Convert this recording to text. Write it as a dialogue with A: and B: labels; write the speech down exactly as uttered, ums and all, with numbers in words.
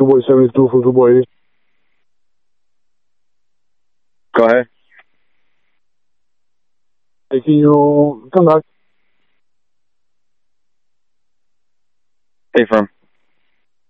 A: two boy seventy-two from two boy eighty.
B: Go ahead.
A: Hey, can you come back?
B: Hey, from.